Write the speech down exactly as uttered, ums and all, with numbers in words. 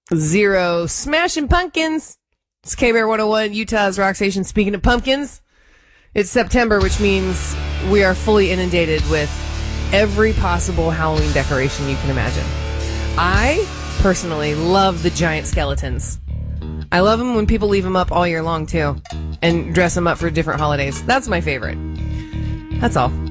Zero Smashing Pumpkins. It's K-Bear one oh one, Utah's rock station. Speaking of pumpkins, it's September, which means we are fully inundated with every possible Halloween decoration you can imagine. I personally love the giant skeletons. I love them when people leave them up all year long, too, and dress them up for different holidays. That's my favorite. That's all.